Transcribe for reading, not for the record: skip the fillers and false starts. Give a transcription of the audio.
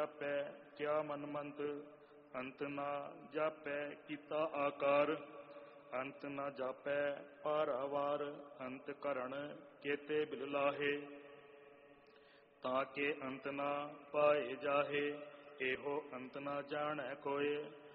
ਜਾਪੈ ਕਿਆ ਮਨਮੰਤ, ਅੰਤ ਨਾ ਜਾਪੈ ਕੀਤਾ ਆਕਾਰ, ਅੰਤ ਨਾ ਜਾਪੈ ਪਾਰਾਵਾਰ, ਅੰਤ ਕਰਣ ਕੇਤੇ ਬਿਲ ਲਾਹੇ, ਤਾਂ ਕੇ ਅੰਤ ਨਾ ਪਾਏ ਜਾਹੇ, ਇਹੋ ਅੰਤ ਨਾ ਜਾਣੈ ਕੋਇ।